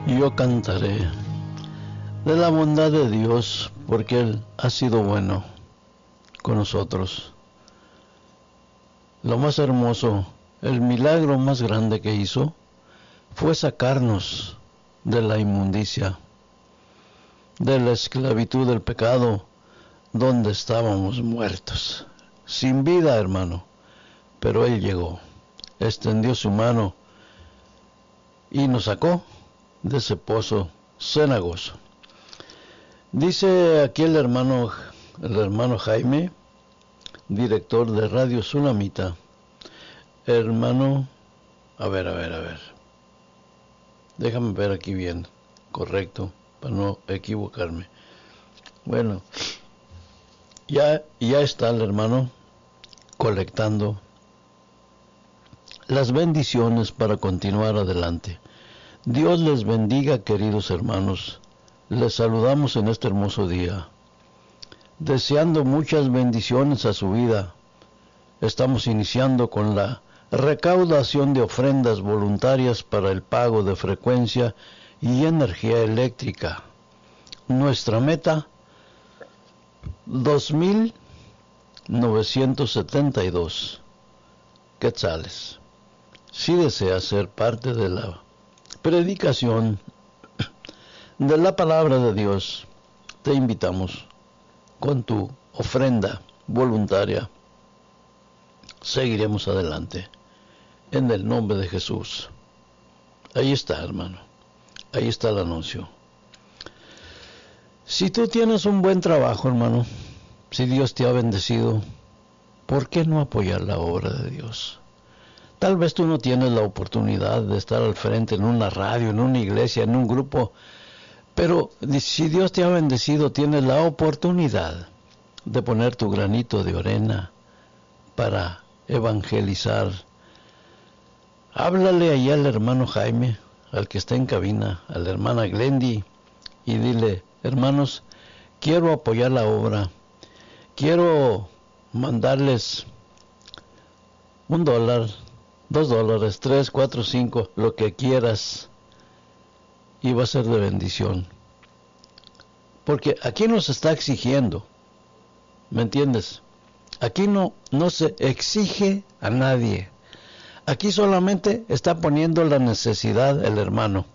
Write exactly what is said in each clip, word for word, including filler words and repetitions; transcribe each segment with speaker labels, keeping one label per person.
Speaker 1: Yo cantaré de la bondad de Dios, porque Él ha sido bueno con nosotros. Lo más hermoso, el milagro más grande que hizo, fue sacarnos de la inmundicia, de la esclavitud del pecado, donde estábamos muertos, sin vida, hermano. Pero Él llegó, extendió su mano y nos sacó de ese pozo cenagoso. Dice aquí el hermano, el hermano Jaime, director de Radio Tsunamita. Hermano, a ver, a ver, a ver. Déjame ver aquí bien, correcto, para no equivocarme. Bueno, ya, ya está el hermano colectando las bendiciones para continuar adelante. Dios les bendiga, queridos hermanos. Les saludamos en este hermoso día, deseando muchas bendiciones a su vida. Estamos iniciando con la recaudación de ofrendas voluntarias para el pago de frecuencia y energía eléctrica. Nuestra meta, dos mil novecientos setenta y dos quetzales. Si deseas ser parte de la predicación de la palabra de Dios, te invitamos con tu ofrenda voluntaria. Seguiremos adelante en el nombre de Jesús. Ahí está, hermano, ahí está el anuncio. Si tú tienes un buen trabajo, hermano, si Dios te ha bendecido, ¿por qué no apoyar la obra de Dios? Tal vez tú no tienes la oportunidad de estar al frente en una radio, en una iglesia, en un grupo, pero si Dios te ha bendecido, tienes la oportunidad de poner tu granito de arena para evangelizar. Háblale ahí al hermano Jaime, al que está en cabina, a la hermana Glendy, y dile: hermanos, quiero apoyar la obra, quiero mandarles un dólar, dos dólares, tres, cuatro, cinco, lo que quieras, y va a ser de bendición. Porque aquí nos está exigiendo, ¿me entiendes? Aquí no, no se exige a nadie. Aquí solamente está poniendo la necesidad el hermano.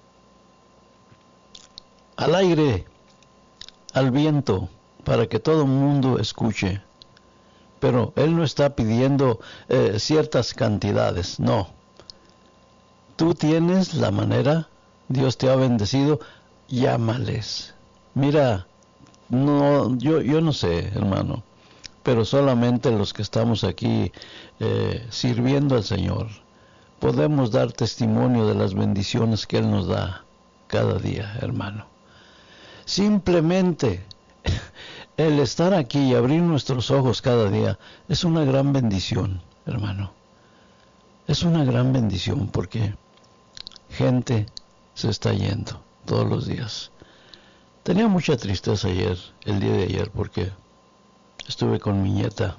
Speaker 1: Al aire, al viento, para que todo el mundo escuche. Pero Él no está pidiendo eh, ciertas cantidades, no. Tú tienes la manera, Dios te ha bendecido, llámales. Mira, no, yo, yo no sé, hermano, pero solamente los que estamos aquí eh, sirviendo al Señor podemos dar testimonio de las bendiciones que Él nos da cada día, hermano. Simplemente el estar aquí y abrir nuestros ojos cada día es una gran bendición, hermano. Es una gran bendición porque gente se está yendo todos los días. Tenía mucha tristeza ayer, el día de ayer, porque estuve con mi nieta,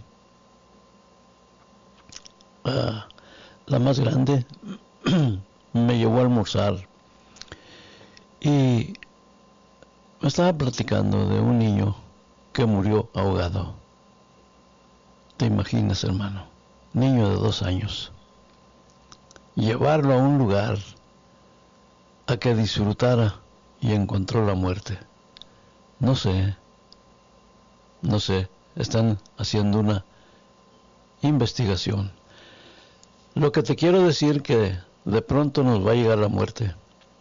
Speaker 1: uh, la más grande, me llevó a almorzar y me estaba platicando de un niño que murió ahogado. ¿Te imaginas, hermano? Niño de dos años. Llevarlo a un lugar a que disfrutara y encontró la muerte. No sé, no sé, están haciendo una investigación. Lo que te quiero decir que de pronto nos va a llegar la muerte.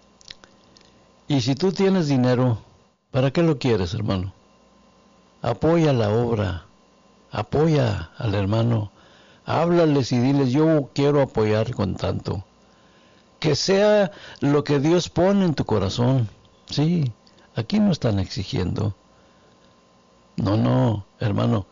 Speaker 1: Y si tú tienes dinero, ¿para qué lo quieres, hermano? Apoya la obra, apoya al hermano, háblales y diles: yo quiero apoyar con tanto. Que sea lo que Dios pone en tu corazón. Sí, aquí no están exigiendo. No, no, hermano,